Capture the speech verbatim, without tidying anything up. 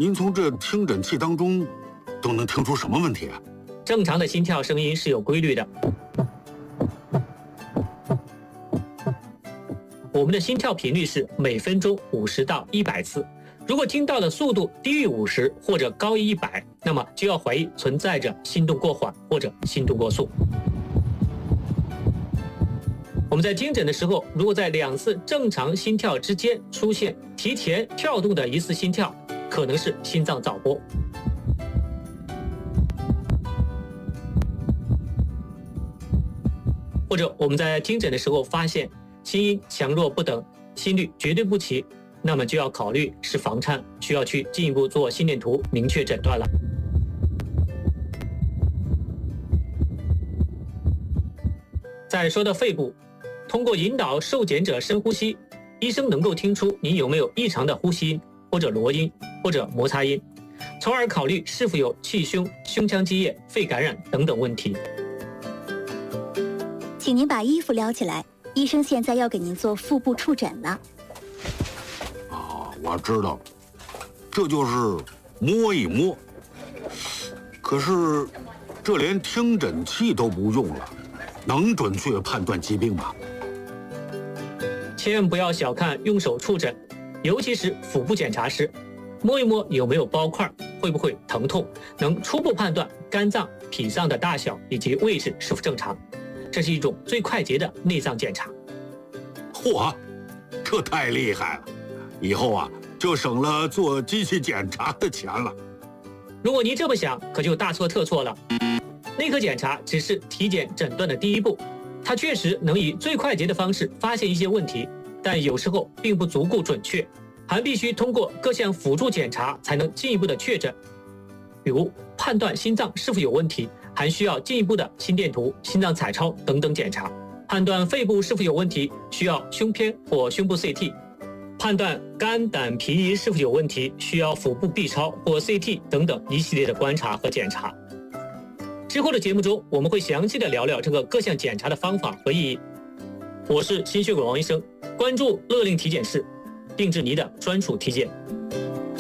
您从这听诊器当中都能听出什么问题啊？ 正常的心跳声音是有规律的，我们的心跳频率是每分钟五十到一百次。如果听到的速度低于五十或者高于一百，那么就要怀疑存在着心动过缓或者心动过速。我们在听诊的时候，如果在两次正常心跳之间出现提前跳动的疑似心跳，可能是心脏早搏。或者我们在听诊的时候发现心音强弱不等，心律绝对不齐，那么就要考虑是房颤，需要去进一步做心电图明确诊断了。再说到肺部，通过引导受检者深呼吸，医生能够听出您有没有异常的呼吸音或者罗音或者摩擦音，从而考虑是否有气胸、胸腔积液、肺感染等等问题。 请您把衣服撩起来，医生现在要给您做腹部触诊了。 哦，我知道了，这就是摸一摸。可是这连听诊器都不用了，能准确判断疾病吗？ 千万不要小看用手触诊，尤其是腹部检查时，摸一摸有没有包块，会不会疼痛，能初步判断肝脏、脾脏的大小以及位置是否正常。这是一种最快捷的内脏检查。 嚯，这太厉害了！以后啊，就省了做机器检查的钱了。 如果您这么想，可就大错特错了。内科检查只是体检诊断的第一步，它确实能以最快捷的方式发现一些问题，但有时候并不足够准确，还必须通过各项辅助检查才能进一步的确诊。比如判断心脏是否有问题，还需要进一步的心电图、心脏彩超等等检查；判断肺部是否有问题，需要胸片或胸部 C T； 判断肝胆脾胰是否有问题，需要腹部 B 超或 C T 等等一系列的观察和检查。之后的节目中，我们会详细的聊聊这个各项检查的方法和意义。我是心血管王医生，关注乐令体检室，定制您的专属体检。